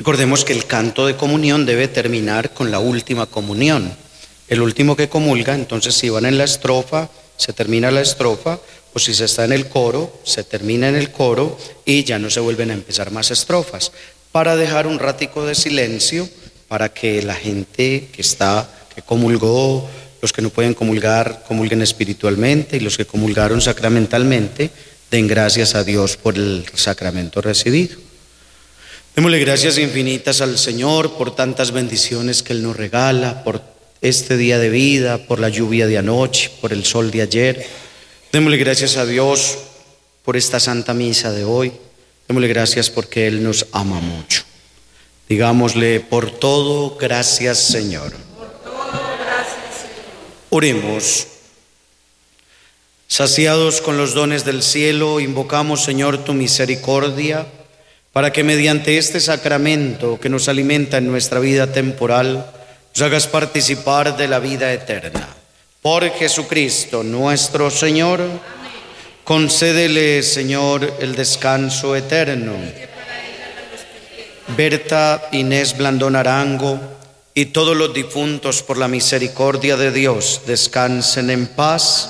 Recordemos que el canto de comunión debe terminar con la última comunión. El último que comulga, entonces si van en la estrofa, se termina la estrofa, o si se está en el coro, se termina en el coro y ya no se vuelven a empezar más estrofas, para dejar un ratico de silencio para que la gente que comulgó, los que no pueden comulgar, comulguen espiritualmente, y los que comulgaron sacramentalmente den gracias a Dios por el sacramento recibido. Démosle gracias infinitas al Señor por tantas bendiciones que Él nos regala, por este día de vida, por la lluvia de anoche, por el sol de ayer. Démosle gracias a Dios por esta Santa Misa de hoy. Démosle gracias porque Él nos ama mucho. Digámosle: por todo, gracias Señor. Por todo, gracias Señor. Oremos. Saciados con los dones del cielo, invocamos, Señor, tu misericordia, para que mediante este sacramento que nos alimenta en nuestra vida temporal, nos hagas participar de la vida eterna. Por Jesucristo nuestro Señor. Amén. Concédele, Señor, el descanso eterno. Berta Inés Blandón Arango y todos los difuntos, por la misericordia de Dios, descansen en paz.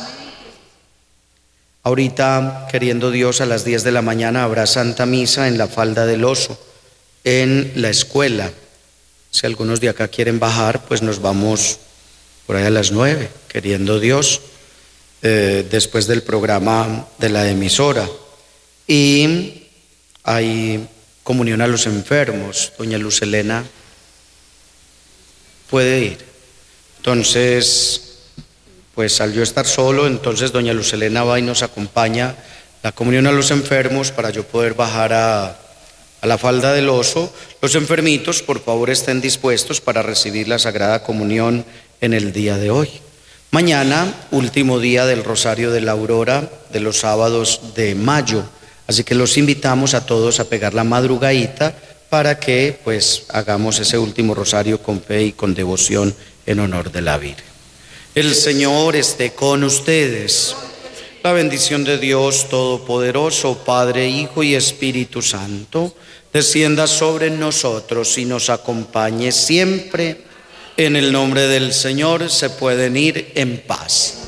Ahorita, queriendo Dios, a las 10 de la mañana habrá Santa Misa en la Falda del Oso, en la escuela. Si algunos de acá quieren bajar, pues nos vamos por ahí a las 9, queriendo Dios, después del programa de la emisora. Y hay comunión a los enfermos. Doña Luz Elena puede ir. Entonces, pues al yo estar solo, entonces doña Luz Elena va y nos acompaña la comunión a los enfermos para yo poder bajar a la Falda del Oso. Los enfermitos, por favor, estén dispuestos para recibir la Sagrada Comunión en el día de hoy. Mañana, último día del Rosario de la Aurora de los sábados de mayo. Así que los invitamos a todos a pegar la madrugadita para que pues hagamos ese último rosario con fe y con devoción en honor de la Virgen. El Señor esté con ustedes. La bendición de Dios Todopoderoso, Padre, Hijo y Espíritu Santo, descienda sobre nosotros y nos acompañe siempre. En el nombre del Señor se pueden ir en paz.